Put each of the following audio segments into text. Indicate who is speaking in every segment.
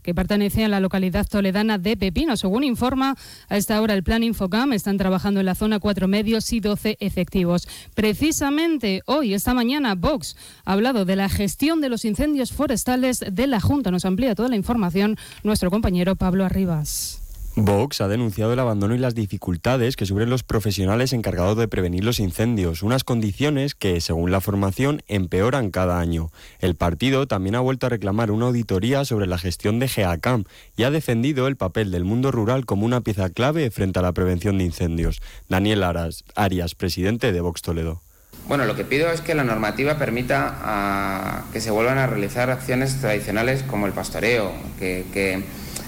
Speaker 1: que pertenece a la localidad toledana de Pepino. Según informa a esta hora el Plan Infocam, están trabajando en la zona 4 medios y 12 efectivos. Precisamente hoy, esta mañana, Vox ha hablado de la gestión de los incendios forestales de la Junta. Nos amplía toda la información nuestro compañero Pablo Arribas.
Speaker 2: Vox ha denunciado el abandono y las dificultades que sufren los profesionales encargados de prevenir los incendios, unas condiciones que, según la formación, empeoran cada año. El partido también ha vuelto a reclamar una auditoría sobre la gestión de GEACAM y ha defendido el papel del mundo rural como una pieza clave frente a la prevención de incendios. Daniel Arias, presidente de Vox Toledo.
Speaker 3: Bueno, lo que pido es que la normativa permita que se vuelvan a realizar acciones tradicionales como el pastoreo, que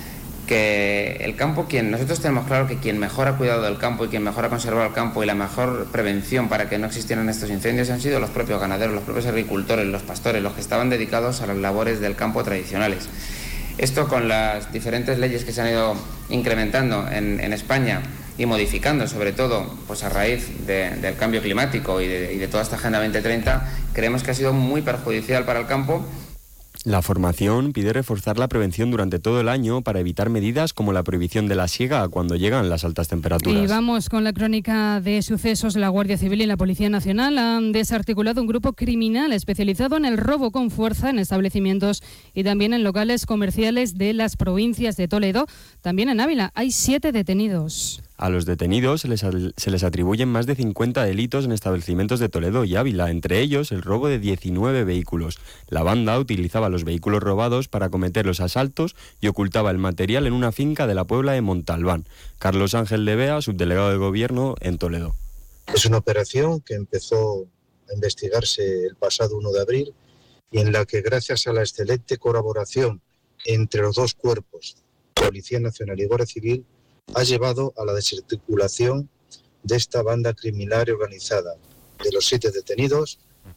Speaker 3: el campo, nosotros tenemos claro que quien mejor ha cuidado del campo y quien mejor ha conservado el campo y la mejor prevención para que no existieran estos incendios han sido los propios ganaderos, los propios agricultores, los pastores, los que estaban dedicados a las labores del campo tradicionales. Esto, con las diferentes leyes que se han ido incrementando en España y modificando, sobre todo pues a raíz del cambio climático y de toda esta Agenda 2030, creemos que ha sido muy perjudicial para el campo.
Speaker 2: La formación pide reforzar la prevención durante todo el año para evitar medidas como la prohibición de la siega cuando llegan las altas temperaturas.
Speaker 1: Y vamos con la crónica de sucesos. La Guardia Civil y la Policía Nacional han desarticulado un grupo criminal especializado en el robo con fuerza en establecimientos y también en locales comerciales de las provincias de Toledo. También en Ávila hay 7 detenidos.
Speaker 2: A los detenidos se les atribuyen más de 50 delitos en establecimientos de Toledo y Ávila, entre ellos el robo de 19 vehículos. La banda utilizaba los vehículos robados para cometer los asaltos y ocultaba el material en una finca de la Puebla de Montalbán. Carlos Ángel de Bea, subdelegado de Gobierno en Toledo.
Speaker 4: Es una operación que empezó a investigarse el pasado 1 de abril y en la que, gracias a la excelente colaboración entre los dos cuerpos, Policía Nacional y Guardia Civil, ha llevado a la desarticulación de esta banda criminal organizada. De los 7 detenidos,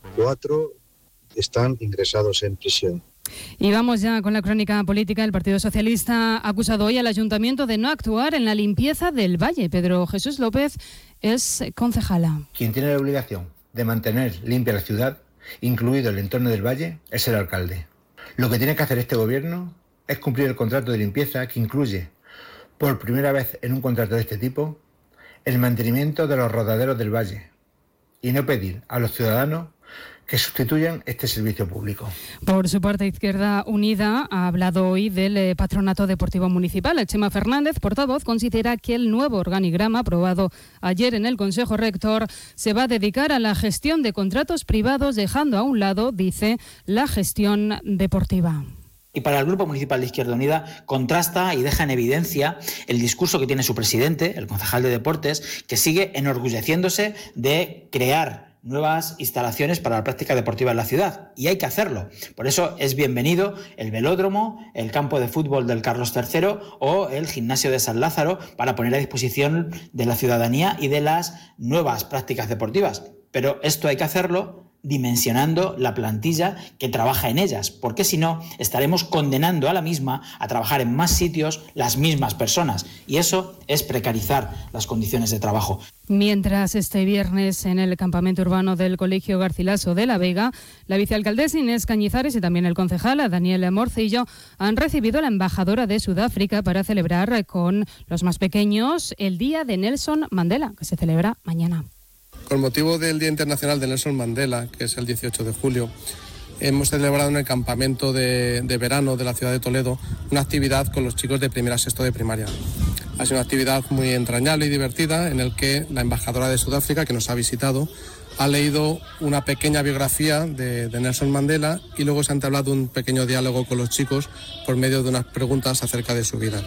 Speaker 4: 4 están ingresados en prisión.
Speaker 1: Y vamos ya con la crónica política. El Partido Socialista ha acusado hoy al Ayuntamiento de no actuar en la limpieza del Valle. Pedro Jesús López es concejala.
Speaker 5: Quien tiene la obligación de mantener limpia la ciudad, incluido el entorno del Valle, es el alcalde. Lo que tiene que hacer este gobierno es cumplir el contrato de limpieza que incluye, por primera vez en un contrato de este tipo, el mantenimiento de los rodaderos del Valle y no pedir a los ciudadanos que sustituyan este servicio público.
Speaker 1: Por su parte, Izquierda Unida ha hablado hoy del Patronato Deportivo Municipal. Chema Fernández, portavoz, considera que el nuevo organigrama aprobado ayer en el Consejo Rector se va a dedicar a la gestión de contratos privados, dejando a un lado, dice, la gestión deportiva.
Speaker 6: Y para el Grupo Municipal de Izquierda Unida contrasta y deja en evidencia el discurso que tiene su presidente, el concejal de Deportes, que sigue enorgulleciéndose de crear nuevas instalaciones para la práctica deportiva en la ciudad. Y hay que hacerlo. Por eso es bienvenido el velódromo, el campo de fútbol del Carlos III o el gimnasio de San Lázaro para poner a disposición de la ciudadanía y de las nuevas prácticas deportivas. Pero esto hay que hacerlo dimensionando la plantilla que trabaja en ellas, porque si no estaremos condenando a la misma a trabajar en más sitios las mismas personas, y eso es precarizar las condiciones de trabajo.
Speaker 1: Mientras este viernes en el campamento urbano del Colegio Garcilaso de la Vega, la vicealcaldesa Inés Cañizares y también el concejal Daniel Morcillo han recibido a la embajadora de Sudáfrica para celebrar con los más pequeños el Día de Nelson Mandela, que se celebra mañana.
Speaker 7: Con motivo del Día Internacional de Nelson Mandela, que es el 18 de julio, hemos celebrado en el campamento de verano de la ciudad de Toledo una actividad con los chicos de primero a sexto de primaria. Ha sido una actividad muy entrañable y divertida en el que la embajadora de Sudáfrica, que nos ha visitado, ha leído una pequeña biografía de Nelson Mandela y luego se ha entablado un pequeño diálogo con los chicos por medio de unas preguntas acerca de su vida.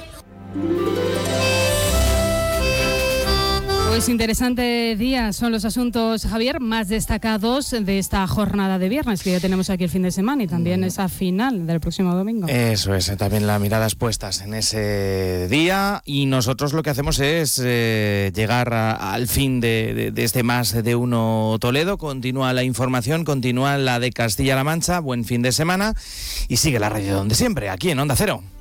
Speaker 1: Pues interesante día son los asuntos, Javier, más destacados de esta jornada de viernes, que ya tenemos aquí el fin de semana y también esa final del próximo domingo.
Speaker 8: Eso es, también las miradas puestas en ese día, y nosotros lo que hacemos es llegar al fin de este Más de Uno Toledo. Continúa la información, continúa la de Castilla-La Mancha, buen fin de semana y sigue la radio donde siempre, aquí en Onda Cero.